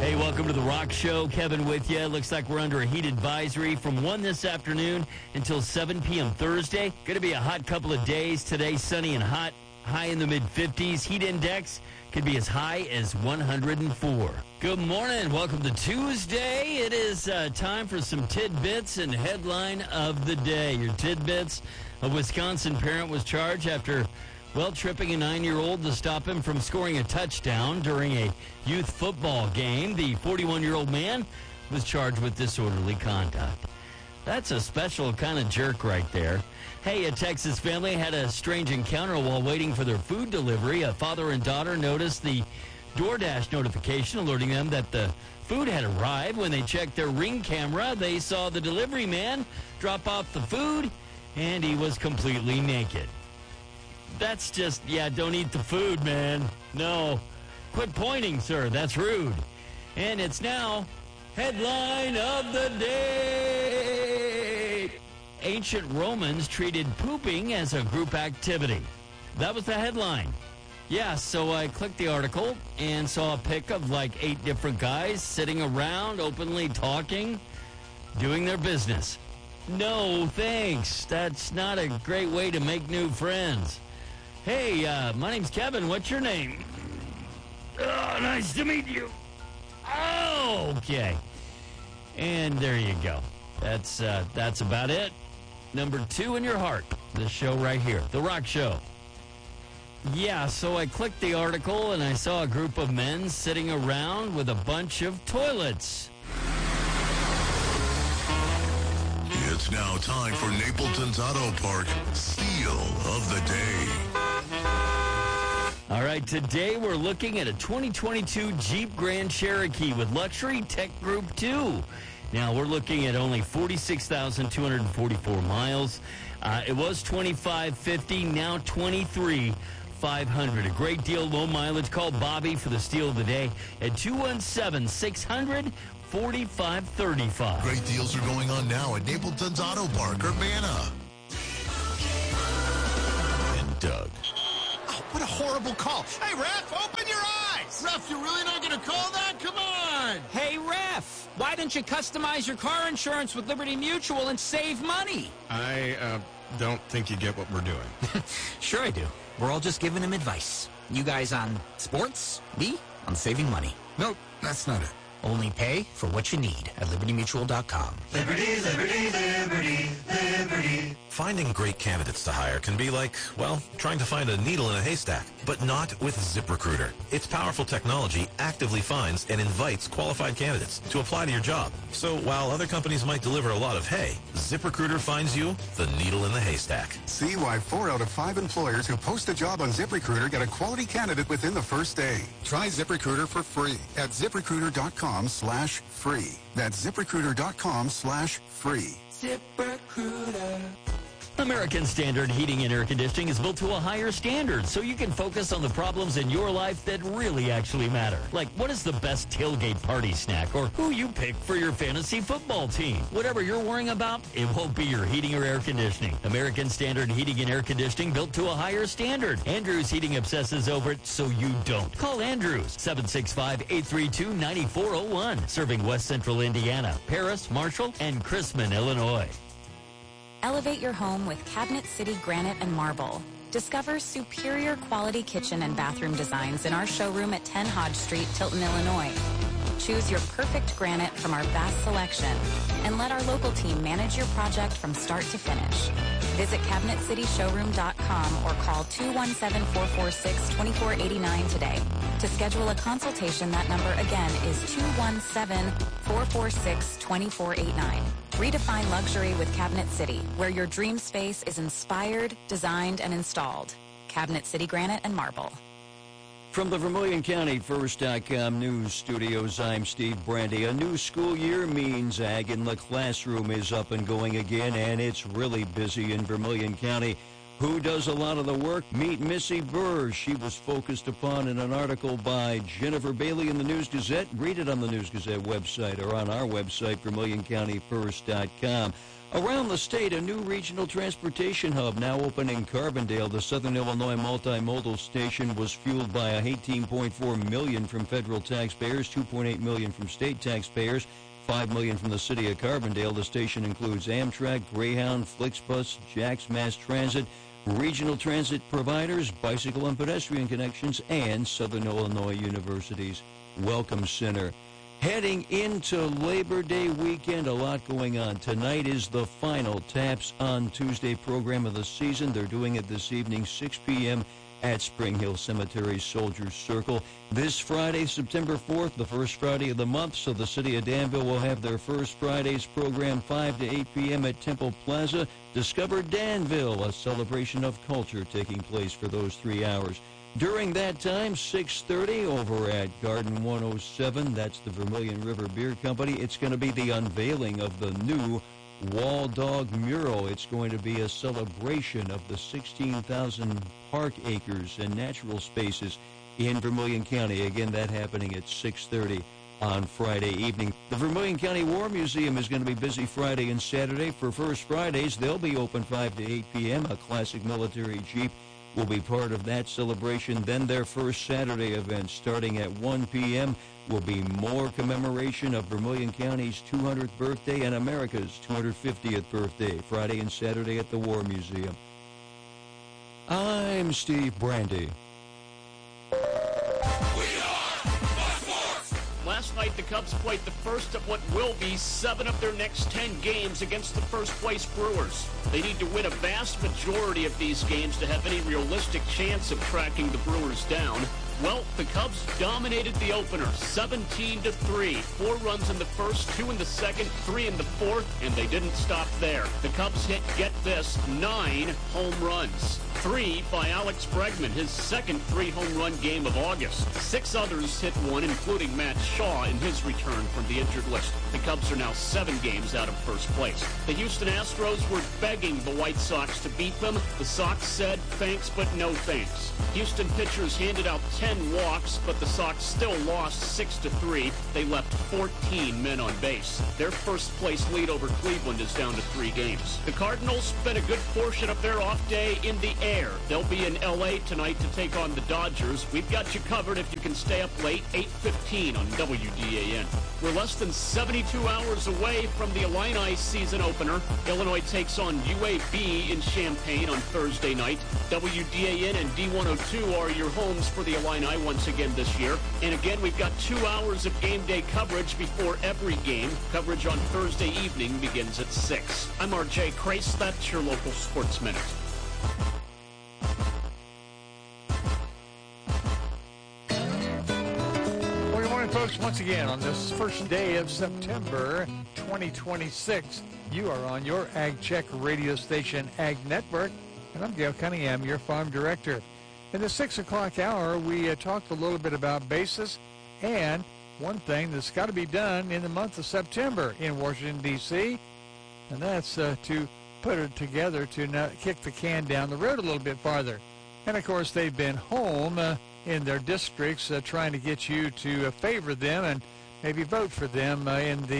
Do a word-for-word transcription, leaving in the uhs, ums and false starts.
Hey, welcome to The Rock Show. Kevin with you. Looks like we're under a heat advisory from one this afternoon until seven p.m. Thursday. Going to be a hot couple of days. Today, sunny and hot, high in the mid-fifties. Heat index could be as high as one hundred four. Good morning. Welcome to Tuesday. It is uh, time for some tidbits and headline of the day. Your tidbits: a Wisconsin parent was charged after Well, tripping a nine-year-old to stop him from scoring a touchdown during a youth football game. The forty-one-year-old man was charged with disorderly conduct. That's a special kind of jerk right there. Hey, a Texas family had a strange encounter while waiting for their food delivery. A father and daughter noticed the DoorDash notification alerting them that the food had arrived. When they checked their Ring camera, they saw the delivery man drop off the food, and he was completely naked. That's just, yeah, don't eat the food, man. No. Quit pointing, sir. That's rude. And it's now headline of the day. Ancient Romans treated pooping as a group activity. That was the headline. Yeah, so I clicked the article and saw a pic of like eight different guys sitting around, openly talking, doing their business. No, thanks. That's not a great way to make new friends. Hey, uh, my name's Kevin. What's your name? Oh, nice to meet you. Oh, okay. And there you go. That's uh, that's about it. Number two in your heart. This show right here, The Rock Show. Yeah, so I clicked the article and I saw a group of men sitting around with a bunch of toilets. It's now time for Napleton's Auto Park Steal of the Day. All right, today we're looking at a twenty twenty-two Jeep Grand Cherokee with Luxury Tech Group two. Now, we're looking at only forty-six thousand two hundred forty-four miles. Uh, it was twenty-five fifty, now twenty-three five hundred. A great deal, low mileage. Call Bobby for the steal of the day at two one seven, six hundred, forty-five thirty-five. Great deals are going on now at Napleton's Auto Park, Urbana. And Doug. Oh, what a horrible call. Hey, Ref, open your eyes. Ref, you're really not going to call that? Come on. Hey, Ref, why don't you customize your car insurance with Liberty Mutual and save money? I uh, don't think you get what we're doing. Sure I do. We're all just giving him advice. You guys on sports, me on saving money. Nope, that's not it. Only pay for what you need at liberty mutual dot com. Liberty, liberty, liberty, liberty. Finding great candidates to hire can be like, well, trying to find a needle in a haystack, but not with ZipRecruiter. Its powerful technology actively finds and invites qualified candidates to apply to your job. So while other companies might deliver a lot of hay, ZipRecruiter finds you the needle in the haystack. See why four out of five employers who post a job on ZipRecruiter get a quality candidate within the first day. Try ZipRecruiter for free at ZipRecruiter.com slash free. That's ZipRecruiter.com slash free. ZipRecruiter. American Standard Heating and Air Conditioning is built to a higher standard so you can focus on the problems in your life that really actually matter. Like, what is the best tailgate party snack, or who you pick for your fantasy football team? Whatever you're worrying about, it won't be your heating or air conditioning. American Standard Heating and Air Conditioning, built to a higher standard. Andrews Heating obsesses over it so you don't. Call Andrews, seven six five, eight three two, nine four zero one. Serving West Central Indiana, Paris, Marshall, and Chrisman, Illinois. Elevate your home with Cabinet City Granite and Marble. Discover superior quality kitchen and bathroom designs in our showroom at ten Hodge Street, Tilton, Illinois. Choose your perfect granite from our vast selection and let our local team manage your project from start to finish. Visit cabinet city showroom dot com or call two one seven, four four six, two four eight nine today. To schedule a consultation, that number again is two one seven, four four six, two four eight nine. Redefine luxury with Cabinet City, where your dream space is inspired, designed, and installed. Cabinet City Granite and Marble. From the Vermilion County First dot com News Studios, I'm Steve Brandy. A new school year means Ag in the Classroom is up and going again, and it's really busy in Vermilion County. Who does a lot of the work? Meet Missy Burr. She was focused upon in an article by Jennifer Bailey in the News-Gazette. Read it on the News-Gazette website or on our website, Vermilion County First dot com. Around the state, a new regional transportation hub now open in Carbondale. The Southern Illinois Multimodal Station was fueled by eighteen point four million dollars from federal taxpayers, two point eight million dollars from state taxpayers, five million dollars from the city of Carbondale. The station includes Amtrak, Greyhound, Flixbus, Jax Mass Transit, regional transit providers, bicycle and pedestrian connections, and Southern Illinois University's Welcome Center. Heading into Labor Day weekend, a lot going on. Tonight is the final Taps on Tuesday program of the season. They're doing it this evening, six p.m. at Spring Hill Cemetery Soldiers Circle. This Friday, September fourth, the first Friday of the month, so the city of Danville will have their first Friday's program, five to eight p.m. at Temple Plaza. Discover Danville, a celebration of culture taking place for those three hours. During that time, six thirty over at Garden one oh seven, that's the Vermilion River Beer Company. It's going to be the unveiling of the new Wall Dog mural. It's going to be a celebration of the sixteen thousand park acres and natural spaces in Vermilion County. Again, that happening at six thirty on Friday evening. The Vermilion County War Museum is going to be busy Friday and Saturday. For First Fridays, they'll be open five to eight p.m. A classic military Jeep will be part of that celebration. Then their first Saturday event, starting at one p.m., will be more commemoration of Vermilion County's two hundredth birthday and America's two hundred fiftieth birthday, Friday and Saturday at the War Museum. I'm Steve Brandy. Last night, the Cubs played the first of what will be seven of their next ten games against the first-place Brewers. They need to win a vast majority of these games to have any realistic chance of tracking the Brewers down. Well, the Cubs dominated the opener, seventeen to three. Four runs in the first, two in the second, three in the fourth, and they didn't stop there. The Cubs hit, get this, nine home runs. Three by Alex Bregman, his second three-home run game of August. Six others hit one, including Matt Shaw in his return from the injured list. The Cubs are now seven games out of first place. The Houston Astros were begging the White Sox to beat them. The Sox said, thanks, but no thanks. Houston pitchers handed out ten walks, but the Sox still lost six to three. They left fourteen men on base. Their first-place lead over Cleveland is down to three games. The Cardinals spent a good portion of their off day in the air. They'll be in L A tonight to take on the Dodgers. We've got you covered if you can stay up late, eight fifteen on W D A N. We're less than seventy-two hours away from the Illini season opener. Illinois takes on U A B in Champaign on Thursday night. W D A N and D one oh two are your homes for the Illini once again this year. And again, we've got two hours of game day coverage before every game. Coverage on Thursday evening begins at six. I'm R J Crace. That's your local Sports Minute. Well, good morning, folks. Once again, on this first day of September twenty twenty-six, you are on your Ag Check radio station, Ag Network, and I'm Gail Cunningham, your farm director. In the six o'clock hour, we uh, talked a little bit about basis and one thing that's got to be done in the month of September in Washington, D C, and that's uh, to put it together to not kick the can down the road a little bit farther. And, of course, they've been home uh, in their districts uh, trying to get you to uh, favor them and maybe vote for them uh, in the